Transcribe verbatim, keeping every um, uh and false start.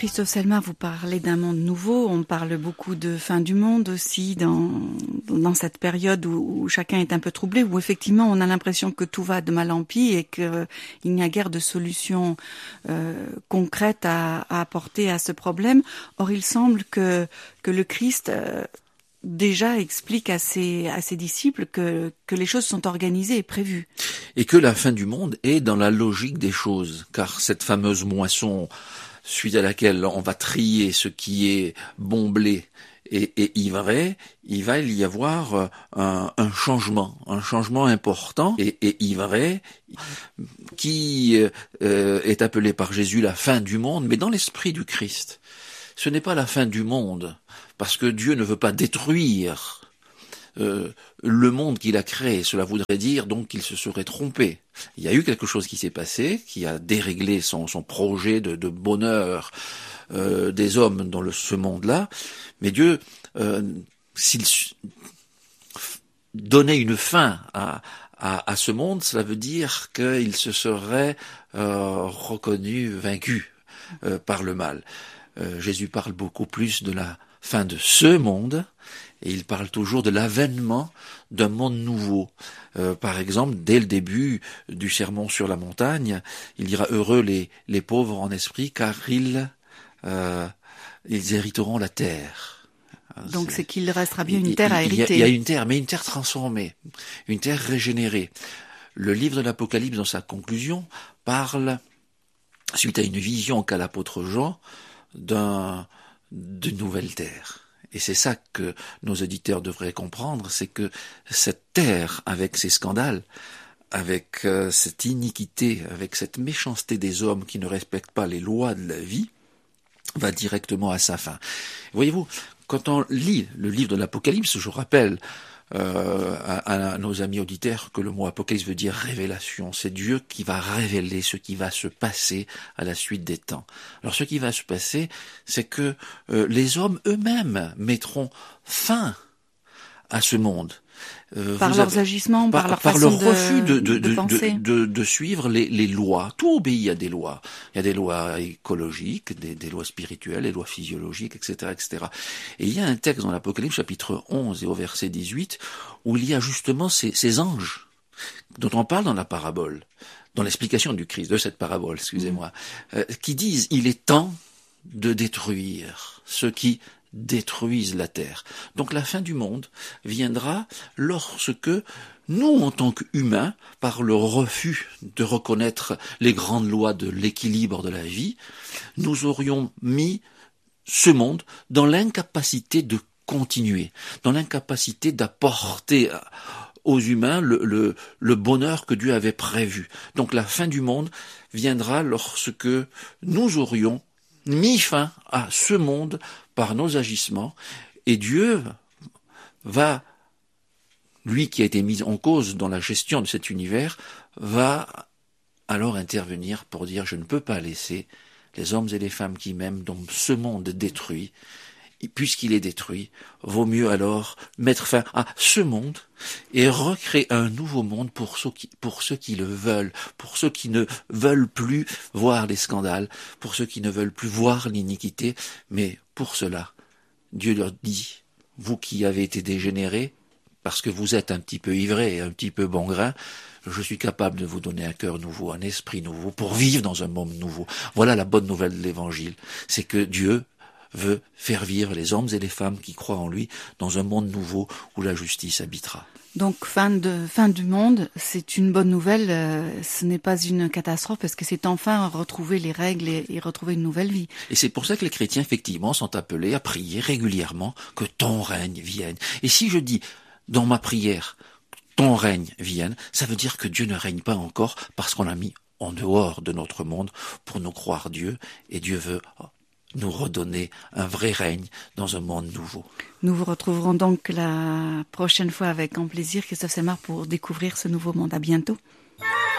Christophe Selmar, vous parlez d'un monde nouveau, on parle beaucoup de fin du monde aussi dans, dans cette période où, où chacun est un peu troublé, où effectivement on a l'impression que tout va de mal en pis et qu'il n'y a guère de solution euh, concrète à, à apporter à ce problème. Or il semble que, que le Christ euh, déjà explique à ses, à ses disciples que, que les choses sont organisées et prévues. Et que la fin du monde est dans la logique des choses, car cette fameuse moisson suite à laquelle on va trier ce qui est bon blé et, et ivraie, il va y avoir un, un changement, un changement important et, et ivraie qui euh, est appelé par Jésus la fin du monde, mais dans l'esprit du Christ. Ce n'est pas la fin du monde, parce que Dieu ne veut pas détruire Euh, le monde qu'il a créé. Cela voudrait dire donc qu'il se serait trompé. Il y a eu quelque chose qui s'est passé, qui a déréglé son, son projet de, de bonheur euh, des hommes dans le, ce monde-là. Mais Dieu, euh, s'il donnait une fin à, à, à ce monde, cela veut dire qu'il se serait euh, reconnu vaincu euh, par le mal. Euh, Jésus parle beaucoup plus de la fin de ce monde, et il parle toujours de l'avènement d'un monde nouveau. Euh, par exemple, dès le début du sermon sur la montagne, il dira « Heureux les, les pauvres en esprit, car ils, euh, ils hériteront la terre. » Donc c'est qu'il restera bien une terre à hériter. Il y, a, il y a une terre, mais une terre transformée, une terre régénérée. Le livre de l'Apocalypse, dans sa conclusion, parle, suite à une vision qu'a l'apôtre Jean, d'un, d'une nouvelle terre. Et c'est ça que nos auditeurs devraient comprendre, c'est que cette terre, avec ses scandales, avec euh, cette iniquité, avec cette méchanceté des hommes qui ne respectent pas les lois de la vie, va directement à sa fin. Voyez-vous, quand on lit le livre de l'Apocalypse, je rappelle euh, à, à nos amis auditeurs que le mot Apocalypse veut dire révélation. C'est Dieu qui va révéler ce qui va se passer à la suite des temps. Alors ce qui va se passer, c'est que euh, les hommes eux-mêmes mettront fin à ce monde. Euh, par leurs avez, agissements, par, par leur par façon leur refus de, de, de, de, penser. de, de, de suivre les, les lois. Tout obéit à des lois. Il y a des lois écologiques, des, des lois spirituelles, des lois physiologiques, et cetera, et cetera. Et il y a un texte dans l'Apocalypse, chapitre onze et au verset dix-huit, où il y a justement ces, ces anges dont on parle dans la parabole, dans l'explication du Christ, de cette parabole, excusez-moi, mmh. euh, qui disent « Il est temps de détruire ceux qui détruisent la terre. » Donc la fin du monde viendra lorsque nous, en tant qu'humains, par le refus de reconnaître les grandes lois de l'équilibre de la vie, nous aurions mis ce monde dans l'incapacité de continuer, dans l'incapacité d'apporter aux humains le, le, le bonheur que Dieu avait prévu. Donc la fin du monde viendra lorsque nous aurions mis fin à ce monde par nos agissements, et Dieu va, lui qui a été mis en cause dans la gestion de cet univers, va alors intervenir pour dire « Je ne peux pas laisser les hommes et les femmes qui m'aiment dans ce monde détruit, et puisqu'il est détruit, vaut mieux alors mettre fin à ce monde et recréer un nouveau monde pour ceux qui, pour ceux qui le veulent, pour ceux qui ne veulent plus voir les scandales, pour ceux qui ne veulent plus voir l'iniquité, mais pour cela, Dieu leur dit, vous qui avez été dégénérés, parce que vous êtes un petit peu ivrés et un petit peu bon grain, je suis capable de vous donner un cœur nouveau, un esprit nouveau, pour vivre dans un monde nouveau. Voilà la bonne nouvelle de l'Évangile, c'est que Dieu veut faire vivre les hommes et les femmes qui croient en lui dans un monde nouveau où la justice habitera. Donc fin de fin du monde, c'est une bonne nouvelle, euh, ce n'est pas une catastrophe parce que c'est enfin retrouver les règles et, et retrouver une nouvelle vie. Et c'est pour ça que les chrétiens effectivement sont appelés à prier régulièrement que ton règne vienne. Et si je dis dans ma prière ton règne vienne, ça veut dire que Dieu ne règne pas encore parce qu'on l'a mis en dehors de notre monde pour nous croire Dieu, et Dieu veut nous redonner un vrai règne dans un monde nouveau. Nous vous retrouverons donc la prochaine fois avec grand plaisir, Christophe Selmar, pour découvrir ce nouveau monde. À bientôt.